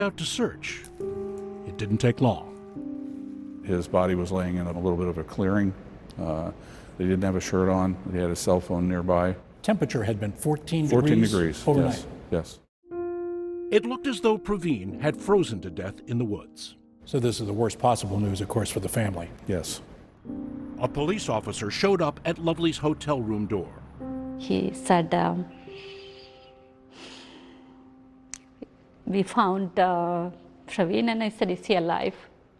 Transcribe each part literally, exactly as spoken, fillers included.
out to search. It didn't take long. His body was laying in a little bit of a clearing. Uh, they didn't have a shirt on. He had a cell phone nearby. Temperature had been fourteen, fourteen degrees, degrees overnight. Yes, yes. It looked as though Praveen had frozen to death in the woods. So this is the worst possible news, of course, for the family. Yes. A police officer showed up at Lovely's hotel room door. He said, um, we found uh, Praveen, and I said, is he alive?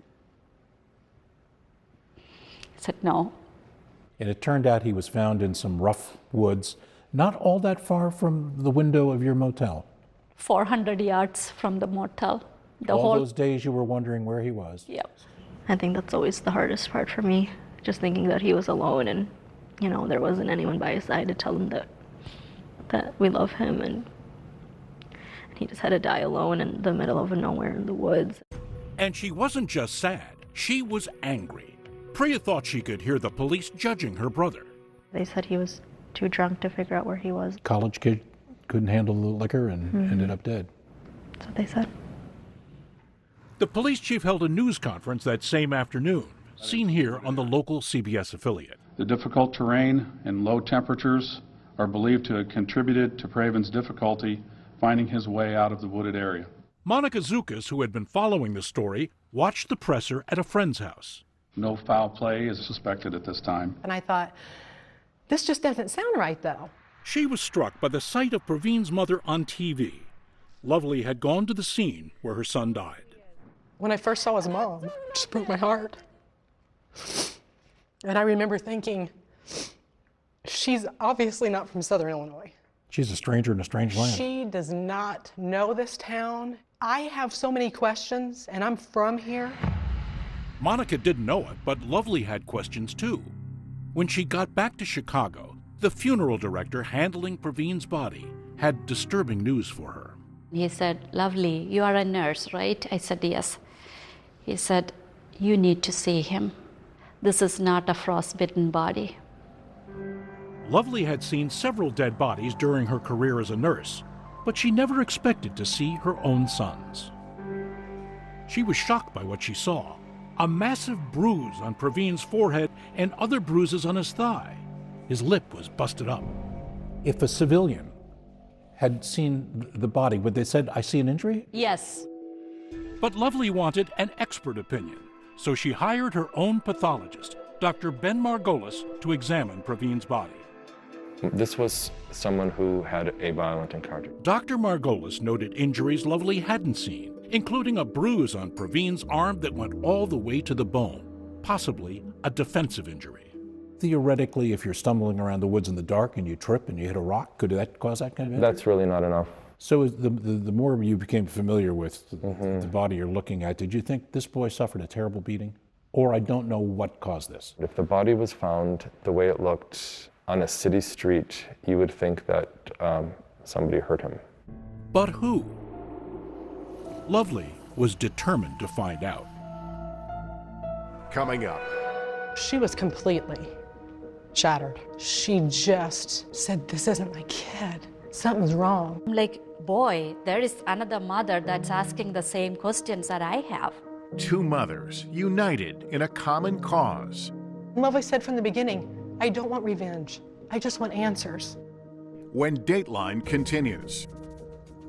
He said, no. And it turned out he was found in some rough woods, not all that far from the window of your motel. four hundred yards from the motel. The all whole... those days you were wondering where he was. Yep. I think that's always the hardest part for me, just thinking that he was alone and, you know, there wasn't anyone by his side to tell him that that we love him, and, and he just had to die alone in the middle of nowhere in the woods. And she wasn't just sad, she was angry. Priya thought she could hear the police judging her brother. They said he was too drunk to figure out where he was. College kid couldn't handle the liquor and Mm-hmm. ended up dead. That's what they said. The police chief held a news conference that same afternoon, seen here on the local C B S affiliate. The difficult terrain and low temperatures are believed to have contributed to Pravin's difficulty finding his way out of the wooded area. Monica Zukas, who had been following the story, watched the presser at a friend's house. No foul play is suspected at this time. And I thought, this just doesn't sound right, though. She was struck by the sight of Praveen's mother on T V. Lovely had gone to the scene where her son died. When I first saw his mom, it just broke my heart. And I remember thinking, she's obviously not from Southern Illinois. She's a stranger in a strange land. She does not know this town. I have so many questions, and I'm from here. Monica didn't know it, but Lovely had questions too. When she got back to Chicago, the funeral director handling Praveen's body had disturbing news for her. He said, Lovely, you are a nurse, right? I said, yes. He said, you need to see him. This is not a frostbitten body. Lovely had seen several dead bodies during her career as a nurse, but she never expected to see her own sons. She was shocked by what she saw. A massive bruise on Praveen's forehead and other bruises on his thigh. His lip was busted up. If a civilian had seen the body, would they said, I see an injury? Yes. But Lovely wanted an expert opinion, so she hired her own pathologist, Doctor Ben Margolis, to examine Praveen's body. This was someone who had a violent encounter. Doctor Margolis noted injuries Lovely hadn't seen, including a bruise on Praveen's arm that went all the way to the bone, possibly a defensive injury. Theoretically, if you're stumbling around the woods in the dark and you trip and you hit a rock, could that cause that kind of injury? That's really not enough. So the, the, the more you became familiar with the, Mm-hmm. the body you're looking at, did you think this boy suffered a terrible beating? Or I don't know what caused this? If the body was found the way it looked on a city street, you would think that um, somebody hurt him. But who? Lovely was determined to find out. Coming up. She was completely shattered. She just said, this isn't my kid. Something's wrong. I'm like, boy, there is another mother that's asking the same questions that I have. Two mothers united in a common cause. Lovely said from the beginning, I don't want revenge. I just want answers. When Dateline continues.